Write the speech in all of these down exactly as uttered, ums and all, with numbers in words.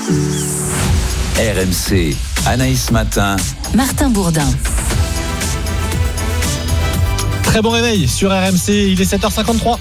R M C, Anaïs Matin, Martin Bourdin. Très bon réveil sur R M C, il est sept heures cinquante-trois.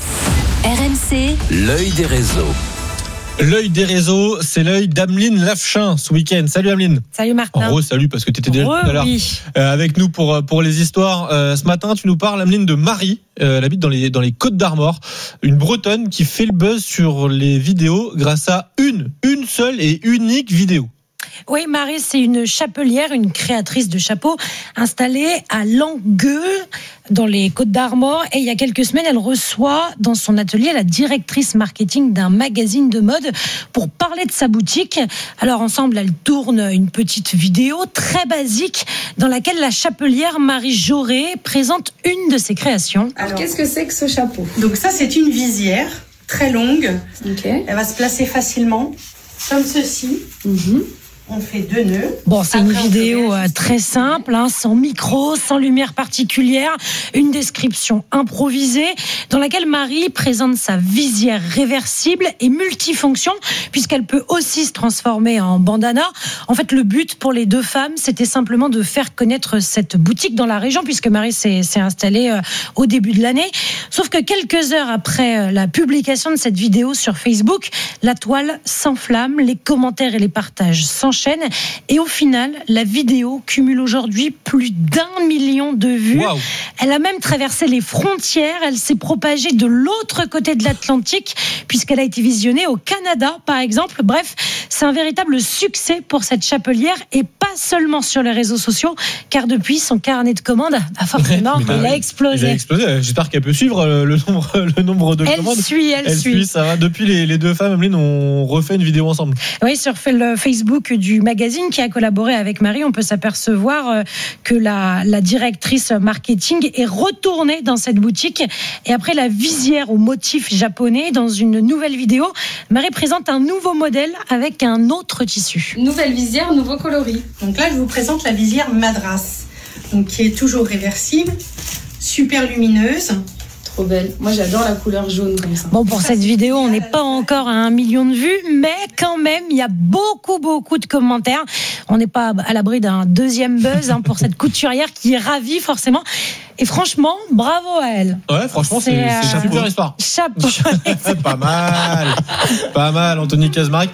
R M C, l'œil des réseaux. L'œil des réseaux, c'est l'œil d'Ameline Lafchin ce week-end. Salut Ameline. Salut Martin. En salut parce que tu étais déjà Re, tout à l'heure oui. euh, avec nous pour, pour les histoires. Euh, ce matin, tu nous parles, Ameline, de Marie. Euh, elle habite dans les, dans les Côtes d'Armor. Une Bretonne qui fait le buzz sur les vidéos grâce à une, une seule et unique vidéo. Oui, Marie, c'est une chapelière, une créatrice de chapeaux installée à Langueux, dans les Côtes d'Armor. Et il y a quelques semaines, elle reçoit dans son atelier la directrice marketing d'un magazine de mode pour parler de sa boutique. Alors ensemble, elle tourne une petite vidéo très basique dans laquelle la chapelière Marie Jauré présente une de ses créations. Alors, qu'est-ce que c'est que ce chapeau ? Donc ça, c'est une visière très longue. Okay. Elle va se placer facilement, comme ceci. Mm-hmm. On fait deux nœuds. Bon, c'est Après, une vidéo très simple, hein, sans micro, sans lumière particulière, une description improvisée dans laquelle Marie présente sa visière réversible et multifonction puisqu'elle peut aussi se transformer en bandana. En fait, le but pour les deux femmes, c'était simplement de faire connaître cette boutique dans la région puisque Marie s'est, s'est installée euh, au début de l'année. Sauf que quelques heures après la publication de cette vidéo sur Facebook, la toile s'enflamme, les commentaires et les partages s'enchaînent. Et au final, la vidéo cumule aujourd'hui plus d'un million de vues. Wow. Elle a même traversé les frontières. Elle s'est propagée de l'autre côté de l'Atlantique puisqu'elle a été visionnée au Canada, par exemple. Bref, c'est un véritable succès pour cette chapelière et pas seulement sur les réseaux sociaux, car depuis, son carnet de commandes, bah forcément, bah, il a explosé. Il a explosé. J'espère qu'elle peut suivre le nombre, le nombre de elle commandes. Suit, elle, elle suit, suit. Ça va. Depuis, les, les deux femmes, Ameline, on refait une vidéo ensemble. Oui, sur le Facebook du magazine qui a collaboré avec Marie, on peut s'apercevoir que la, la directrice marketing est retournée dans cette boutique. Et après la visière au motif japonais, dans une nouvelle vidéo, Marie présente un nouveau modèle avec un autre tissu. Nouvelle visière, nouveau coloris. Donc là, je vous présente la visière Madras, donc qui est toujours réversible, super lumineuse. Trop belle. Moi, j'adore la couleur jaune comme ça. Bon, pour cette vidéo, on n'est pas encore à un million de vues, mais quand même, il y a beaucoup, beaucoup de commentaires. On n'est pas à l'abri d'un deuxième buzz hein, pour cette couturière qui est ravie, forcément. Et franchement, bravo à elle. Ouais, franchement, c'est, c'est, c'est une super histoire. Chapeau. C'est pas mal. Pas mal, Anthony Kazmarek.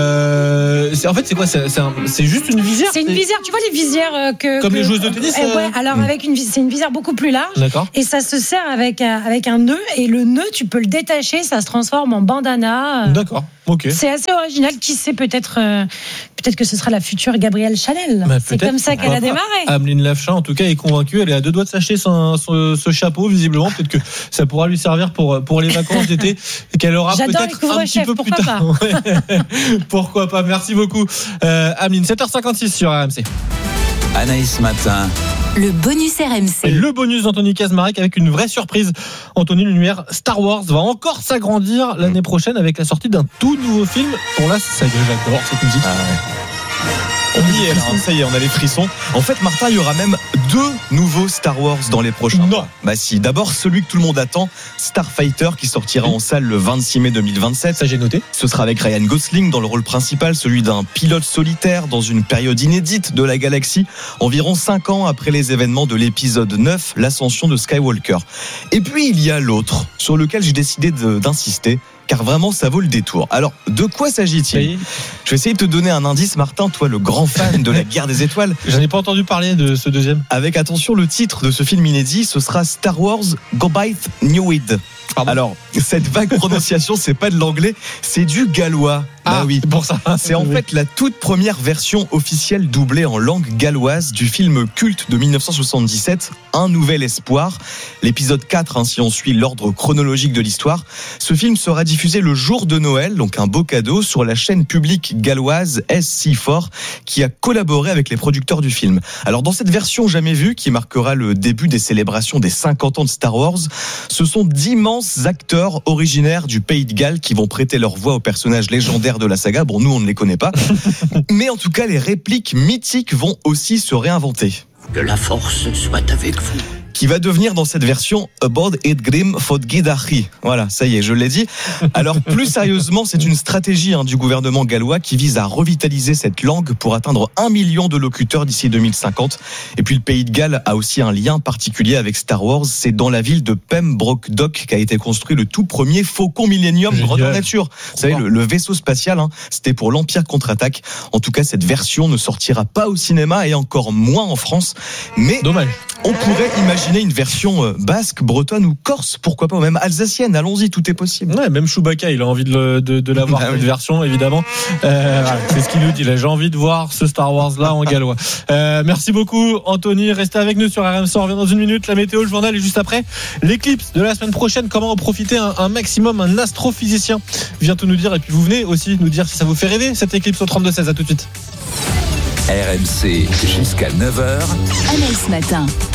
Euh, c'est, en fait, c'est quoi c'est, c'est, un, c'est juste une visière C'est une visière, tu vois les visières que... Comme que, les joueuses de tennis euh, euh... Ouais, alors mmh. avec une, c'est une visière beaucoup plus large. D'accord. Et ça se sert avec, avec un nœud. Et le nœud, tu peux le détacher, ça se transforme en bandana. D'accord, ok. C'est assez original. Qui sait, peut-être, euh, peut-être que ce sera la future Gabrielle Chanel. Bah, c'est comme ça qu'elle a démarré. Ameline Lafchin, en tout cas, est convaincue. Elle est à deux doigts de s'acheter son, son, ce chapeau, visiblement. Peut-être que ça pourra lui servir pour, pour les vacances d'été. Qu'elle aura J'adore peut-être les un petit peu plus tard. Ouais. Pourquoi pas. Merci beaucoup, euh, Ameline. sept heures cinquante-six sur R M C. Anaïs Matin. Le bonus R M C. Et le bonus d'Anthony Kazmarek avec une vraie surprise. Anthony, l'univers Star Wars va encore s'agrandir l'année prochaine avec la sortie d'un tout nouveau film. Pour la saga, j'adore cette musique. Ah ouais. On y est là, hein. Ça y est, on a les frissons. En fait, Martin, il y aura même deux nouveaux Star Wars dans les prochains mois. Bah si, d'abord celui que tout le monde attend, Starfighter, qui sortira en salle le vingt-six mai deux mille vingt-sept. Ça, j'ai noté. Ce sera avec Ryan Gosling dans le rôle principal, celui d'un pilote solitaire dans une période inédite de la galaxie, environ cinq ans après les événements de l'épisode neuf, l'ascension de Skywalker. Et puis il y a l'autre, sur lequel j'ai décidé de, d'insister, car vraiment ça vaut le détour. Alors, de quoi s'agit-il ? Oui. Je vais essayer de te donner un indice, Martin, toi le grand fan de la guerre des étoiles. J'en ai pas entendu parler de ce deuxième. Avec, attention, le titre de ce film inédit, ce sera Star Wars Gobite Newid. Pardon. Alors, cette vague prononciation, c'est pas de l'anglais, c'est du gallois. Ah, bah oui, c'est pour ça. C'est en fait la toute première version officielle doublée en langue galloise du film culte de dix-neuf cent soixante-dix-sept, Un Nouvel Espoir. L'épisode quatre, hein, si on suit l'ordre chronologique de l'histoire. Ce film sera diffusé le jour de Noël, donc un beau cadeau, sur la chaîne publique galloise S C quatre, qui a collaboré avec les producteurs du film. Alors, dans cette version jamais vue, qui marquera le début des célébrations des cinquante ans de Star Wars, ce sont d'immenses acteurs originaires du Pays de Galles qui vont prêter leur voix aux personnages légendaires de la saga. Bon, nous, on ne les connaît pas. Mais en tout cas, les répliques mythiques vont aussi se réinventer. Que la force soit avec vous. qui va devenir dans cette version Abod et Grim Fodgidachi. Voilà, ça y est, je l'ai dit. Alors plus sérieusement, c'est une stratégie hein, du gouvernement gallois qui vise à revitaliser cette langue pour atteindre un million de locuteurs d'ici deux mille cinquante. Et puis le pays de Galles a aussi un lien particulier avec Star Wars. C'est dans la ville de Pembroke Dock qu'a été construit le tout premier Faucon Millennium grandeur nature. Vous savez, le, le vaisseau spatial, hein, c'était pour l'Empire contre-attaque. En tout cas, cette version ne sortira pas au cinéma et encore moins en France. Mais dommage. On pourrait imaginer une version basque, bretonne ou corse, pourquoi pas, ou même alsacienne. Allons-y, tout est possible. Ouais, même Chewbacca, il a envie de, le, de, de l'avoir, cette version, évidemment. Euh, voilà, c'est ce qu'il nous dit. Là, j'ai envie de voir ce Star Wars-là en gallois. Euh, merci beaucoup, Anthony. Restez avec nous sur R M C. On revient dans une minute. La météo, le journal, et juste après, l'éclipse de la semaine prochaine. Comment en profiter un, un maximum. Un astrophysicien vient tout nous dire. Et puis, vous venez aussi nous dire si ça vous fait rêver, cette éclipse au trente-deux seize. À tout de suite. R M C jusqu'à neuf heures. Anaïs Matin.